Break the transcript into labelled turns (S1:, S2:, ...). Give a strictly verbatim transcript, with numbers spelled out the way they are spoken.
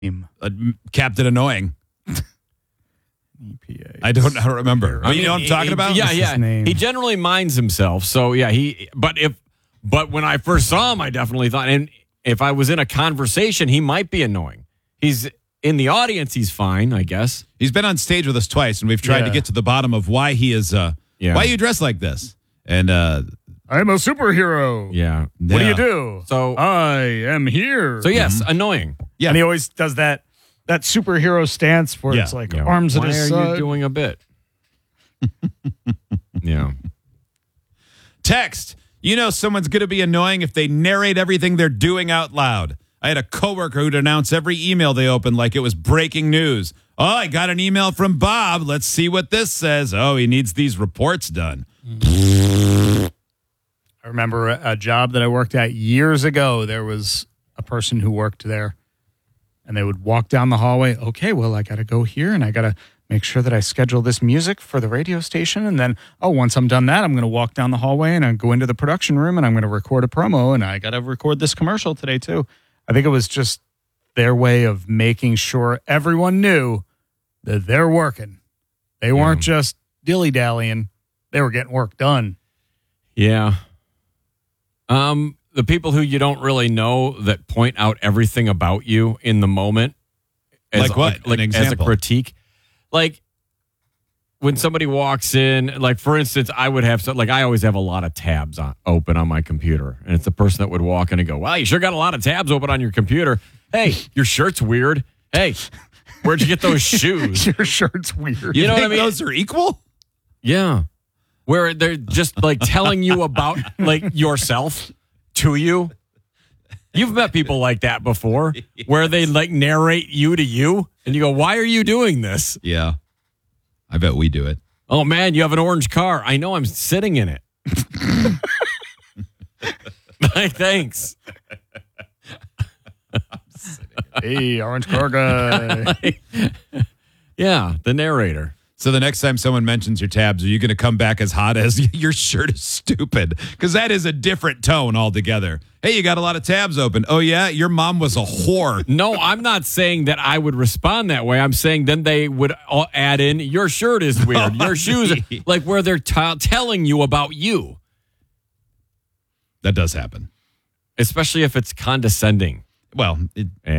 S1: Uh, Captain Annoying.
S2: E P A.
S1: I don't, I don't remember.
S3: I
S1: Oh, you
S3: mean,
S1: know what I'm talking
S3: he-
S1: about?
S3: Yeah,
S2: What's his
S3: yeah.
S2: name?
S3: He generally minds himself. So yeah, he. But if, but when I first saw him, I definitely thought, and if I was in a conversation, he might be annoying. He's in the audience. He's fine, I guess.
S1: He's been on stage with us twice, and we've tried
S2: Yeah.
S1: to get to the bottom of why he is. Uh,
S3: Yeah.
S1: Why you dress like this? And uh,
S2: I'm a superhero.
S3: Yeah.
S2: What do
S1: yeah.
S2: you do?
S3: So-
S2: I am here.
S3: So yes, annoying.
S1: Yeah.
S2: And he always does that that superhero stance where
S1: Yeah.
S2: it's like
S3: Yeah.
S2: arms
S3: Why
S2: at his
S3: are
S2: side.
S3: you doing a bit? Yeah.
S1: Text. You know someone's going to be annoying if they narrate everything they're doing out loud. I had a coworker who'd announce every email they opened like it was breaking news. Oh, I got an email from Bob. Let's see what this says. Oh, he needs these reports done.
S2: I remember a, a job that I worked at years ago. There was a person who worked there, and they would walk down the hallway. Okay, well, I got to go here, and I got to make sure that I schedule this music for the radio station. And then, oh, once I'm done that, I'm going to walk down the hallway, and I go into the production room, and I'm going to record a promo, and I got to record this commercial today, too. I think it was just their way of making sure everyone knew that they're working. They weren't just dilly-dallying. They were getting work done.
S3: Yeah. Um, the people who you don't really know that point out everything about you in the moment. As
S1: Like what?
S3: Like,
S1: An
S3: as a
S1: example.
S3: critique. Like when somebody walks in, like for instance, I would have, so, like I always have a lot of tabs on, open on my computer. And it's the person that would walk in and go, wow, you sure got a lot of tabs open on your computer. Hey, your shirt's weird. Hey, where'd you get those shoes?
S2: Your shirt's weird.
S1: You,
S3: know
S1: think
S3: what I mean?
S1: those are equal?
S3: Yeah. Where they're just like telling you about like yourself to you. You've met people like that before where they like narrate you to you and you go, why are you doing this?
S1: Yeah. I bet we do it.
S3: Oh man, you have an orange car. I know I'm sitting in it. Like, thanks.
S2: Hey, orange car guy.
S3: Yeah, the narrator.
S1: So the next time someone mentions your tabs, are you going to come back as hot as your shirt is stupid? Because that is a different tone altogether. Hey, you got a lot of tabs open. Oh, yeah? Your mom was a whore.
S3: No, I'm not saying that I would respond that way. I'm saying then they would all add in, your shirt is weird. Your shoes, are, like where they're t- telling you about you.
S1: That does happen.
S3: Especially if it's condescending.
S1: Well, it,